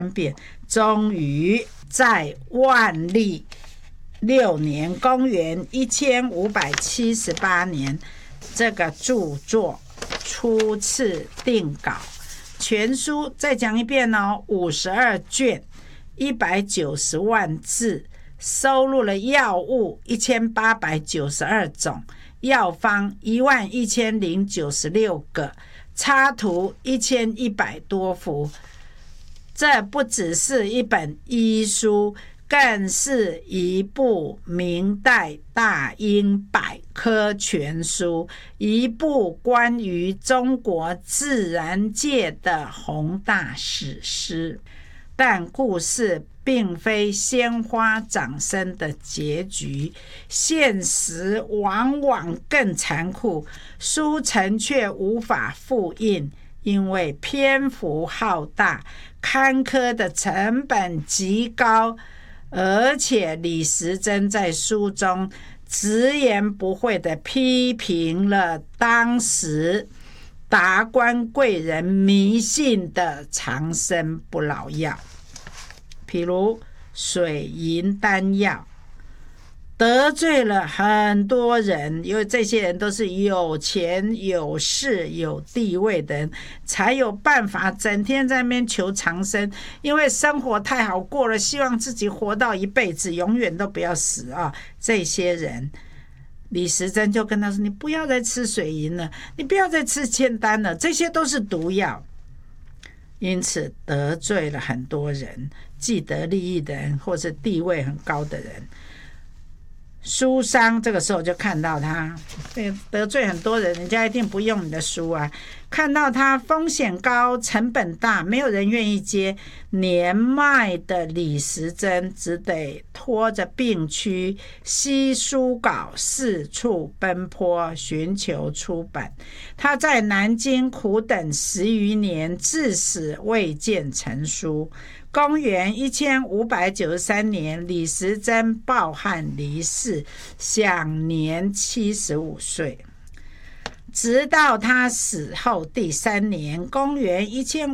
变，终于在万历6年，公元1578年，这个著作初次定稿。全书再讲一遍哦，52卷，190万字，收录了药物1892种，药方11096个，插图1100多幅。这不只是一本医书，更是一部明代大英百科全书，一部关于中国自然界的宏大史诗。但故事并非鲜花掌声的结局，现实往往更残酷，书城却无法复印，因为篇幅浩大，刊刻的成本极高，而且李时珍在书中直言不讳地批评了当时达官贵人迷信的长生不老药，譬如水银丹药，得罪了很多人，因为这些人都是有钱有势有地位的人，才有办法整天在那边求长生，因为生活太好过了，希望自己活到一辈子，永远都不要死啊！这些人，李时珍就跟他说：“你不要再吃水银了，你不要再吃仙丹了，这些都是毒药。”因此得罪了很多人，既得利益的人，或是地位很高的人。书商这个时候就看到他得罪很多人，人家一定不用你的书啊。看到他风险高，成本大，没有人愿意接，年迈的李时珍只得拖着病躯，吸书稿，四处奔波，寻求出版。他在南京苦等10余年，至死未见成书。公元1593年，李时珍暴汗离世，享年75岁。直到他死后第3年，公元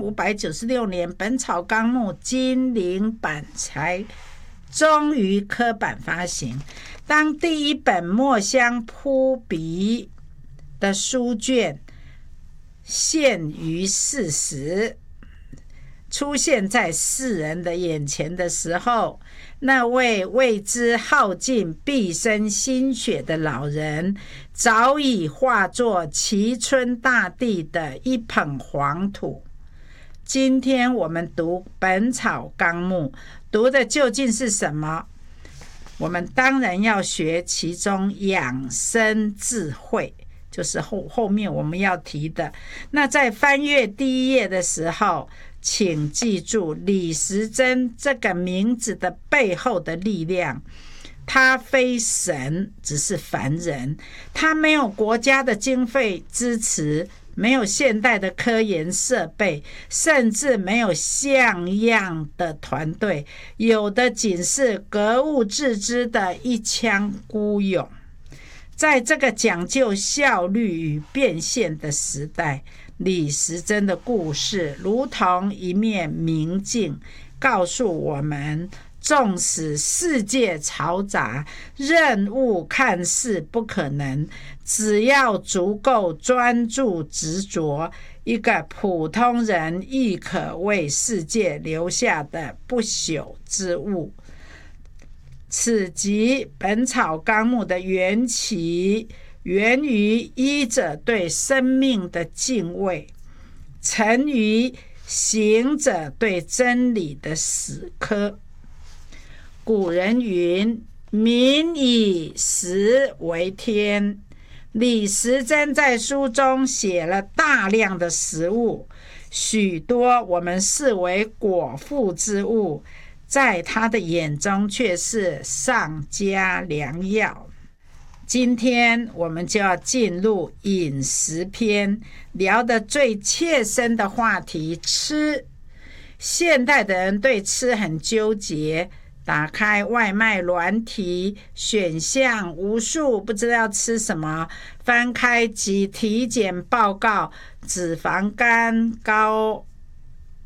1596年，《本草纲目》金陵版才终于刻版发行。当第一本墨香扑鼻的书卷现于世时，出现在世人的眼前的时候，那位为之耗尽毕生心血的老人，早已化作齐春大地的一捧黄土。今天我们读《本草纲目》，读的究竟是什么？我们当然要学其中养生智慧，就是后面我们要提的。那在翻阅第1页的时候，请记住李时珍这个名字的背后的力量。他非神，只是凡人，他没有国家的经费支持，没有现代的科研设备，甚至没有像样的团队，有的仅是格物致知的一腔孤勇。在这个讲究效率与变现的时代，李时珍的故事如同一面明镜，告诉我们，纵使世界嘈杂，任务看似不可能，只要足够专注执着，一个普通人亦可为世界留下的不朽之物。此即《本草纲目》的缘起，源于医者对生命的敬畏，成于行者对真理的死磕。古人云：民以食为天。李时珍在书中写了大量的食物，许多我们视为果腹之物，在他的眼中却是上佳良药。今天我们就要进入饮食篇，聊得最切身的话题，吃。现代的人对吃很纠结，打开外卖软体，选项无数，不知道吃什么。翻开体检报告，脂肪肝、高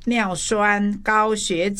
尿酸、高血